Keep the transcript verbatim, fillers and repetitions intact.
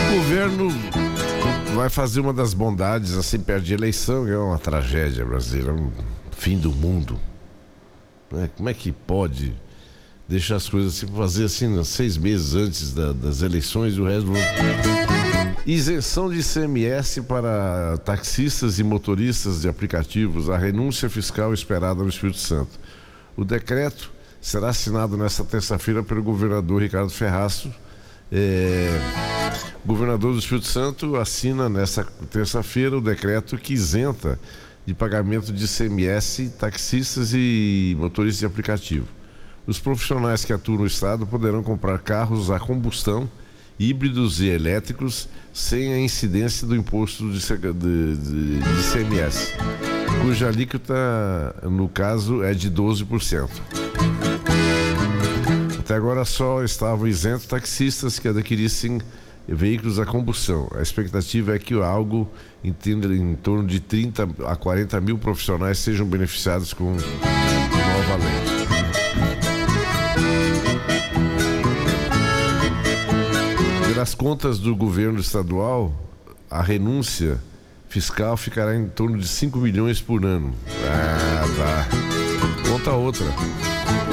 O governo vai fazer uma das bondades assim perto de eleição, é uma tragédia brasileira, um fim do mundo. Né? Como é que pode deixar as coisas assim, fazer assim seis meses antes da, das eleições e o resto do mundo? Isenção de I C M S para taxistas e motoristas de aplicativos, a renúncia fiscal esperada no Espírito Santo. O decreto será assinado nesta terça-feira pelo governador Ricardo Ferraço. É, o governador do Espírito Santo assina nesta terça-feira o decreto que isenta de pagamento de I C M S taxistas e motoristas de aplicativo. Os profissionais que atuam no estado poderão comprar carros a combustão, híbridos e elétricos sem a incidência do imposto de, de, de, de I C M S, cuja alíquota, no caso, é de doze por cento. Até agora só estavam isentos taxistas que adquirissem veículos a combustão. A expectativa é que algo em, em torno de trinta a quarenta mil profissionais sejam beneficiados com a nova lei. Pelas contas do governo estadual, a renúncia fiscal ficará em torno de cinco milhões por ano. Ah, tá. Conta outra.